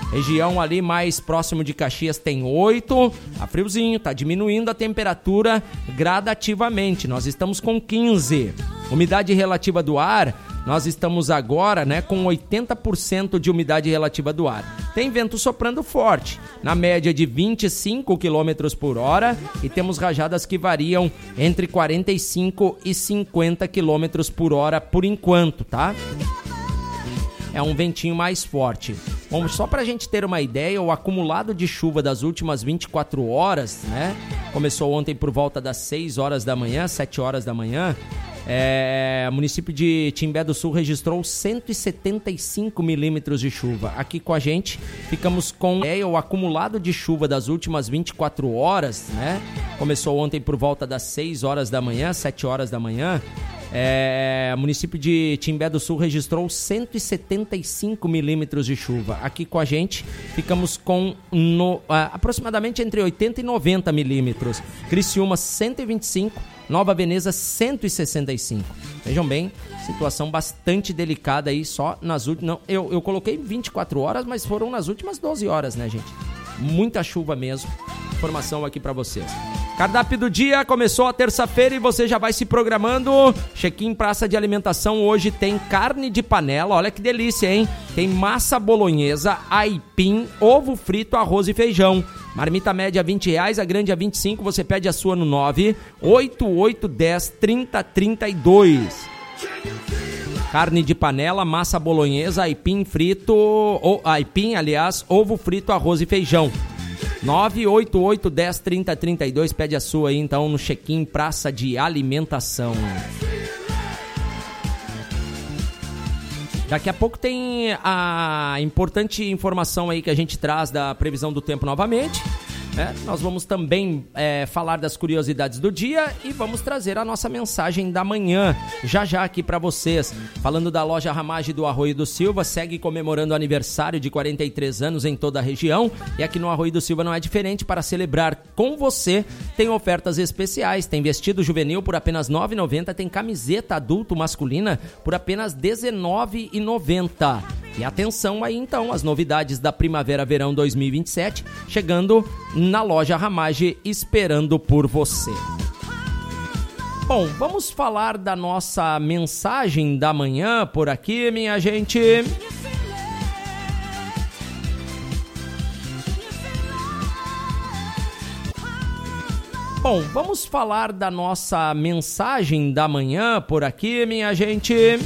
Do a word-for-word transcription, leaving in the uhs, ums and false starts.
Região ali mais próximo de Caxias tem oito. Tá friozinho, tá diminuindo a temperatura gradativamente. Nós estamos com quinze. Umidade relativa do ar, nós estamos agora, né, com oitenta por cento de umidade relativa do ar. Tem vento soprando forte, na média de vinte e cinco quilômetros por hora, e temos rajadas que variam entre quarenta e cinco e cinquenta quilômetros por hora por enquanto, tá? É um ventinho mais forte. Bom, só para a gente ter uma ideia, o acumulado de chuva das últimas vinte e quatro horas, né? Começou ontem por volta das seis horas da manhã, sete horas da manhã. É, o município de Timbé do Sul registrou cento e setenta e cinco milímetros de chuva. Aqui com a gente, ficamos com é, o acumulado de chuva das últimas vinte e quatro horas, né? Começou ontem por volta das seis horas da manhã, sete horas da manhã. É, o município de Timbé do Sul registrou cento e setenta e cinco milímetros de chuva. Aqui com a gente, ficamos com no, uh, aproximadamente entre oitenta e noventa milímetros. Criciúma, cento e vinte e cinco. Nova Veneza, cento e sessenta e cinco. Vejam bem, situação bastante delicada aí só nas últimas... Eu, eu coloquei vinte e quatro horas, mas foram nas últimas doze horas, né, gente? Muita chuva mesmo. Informação aqui pra vocês. Cardápio do dia, começou a terça-feira e você já vai se programando. Check-in Praça de Alimentação, hoje tem carne de panela, olha que delícia, hein? Tem massa bolonhesa, aipim, ovo frito, arroz e feijão. Marmita média vinte reais, a grande a vinte e cinco, você pede a sua no nove oito oito um zero trinta trinta e dois. Carne de panela, massa bolonhesa, aipim frito, ou aipim, aliás, ovo frito, arroz e feijão. nove oito oito um zero trinta trinta e dois, pede a sua aí então no Check-in Praça de Alimentação. Daqui a pouco tem a importante informação aí que a gente traz da previsão do tempo novamente. É, nós vamos também é, falar das curiosidades do dia e vamos trazer a nossa mensagem da manhã, já já aqui para vocês. Falando da loja Ramage do Arroio do Silva, segue comemorando o aniversário de quarenta e três anos em toda a região, e aqui no Arroio do Silva não é diferente. Para celebrar com você, tem ofertas especiais, tem vestido juvenil por apenas nove reais e noventa centavos, tem camiseta adulto masculina por apenas dezenove reais e noventa centavos. E atenção aí então, as novidades da Primavera-Verão dois mil e vinte e sete, chegando na loja Ramage, esperando por você. Bom, vamos falar da nossa mensagem da manhã por aqui, minha gente. Bom, vamos falar da nossa mensagem da manhã por aqui, minha gente.